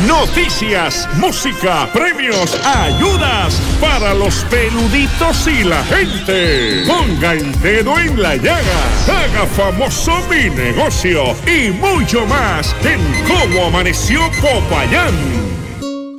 Noticias, música, premios, ayudas para los peluditos y la gente. Ponga el dedo en la llaga, haga famoso mi negocio y mucho más en Cómo Amaneció Popayán.